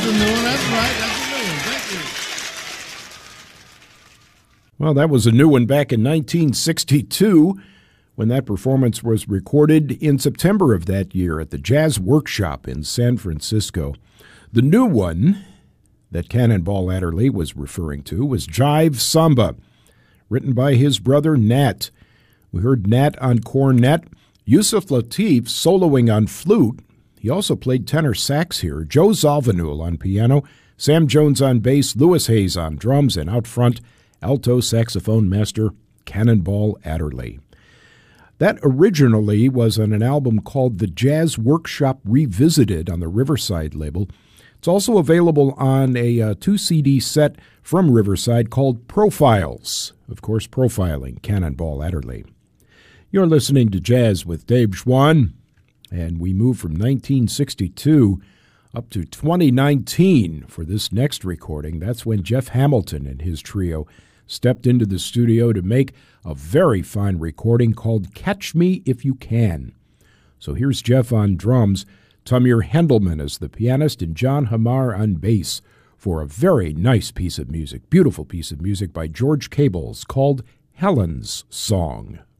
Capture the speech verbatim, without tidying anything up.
That's a new one. That's right. That's a new one. Thank you. Well, that was a new one back in nineteen sixty-two when that performance was recorded in September of that year at the Jazz Workshop in San Francisco. The new one that Cannonball Adderley was referring to was Jive Samba, written by his brother Nat. We heard Nat on cornet, Yusuf Lateef soloing on flute. He also played tenor sax here, Joe Zawinul on piano, Sam Jones on bass, Louis Hayes on drums, and out front, alto saxophone master Cannonball Adderley. That originally was on an album called The Jazz Workshop Revisited on the Riverside label. It's also available on a uh, two-C D set from Riverside called Profiles. Of course, profiling Cannonball Adderley. You're listening to Jazz with Dave Schwann, and we move from nineteen sixty-two up to twenty nineteen for this next recording. That's when Jeff Hamilton and his trio stepped into the studio to make a very fine recording called Catch Me If You Can. So here's Jeff on drums, Tamir Hendelman as the pianist, and John Hamar on bass for a very nice piece of music, beautiful piece of music by George Cables called Helen's Song.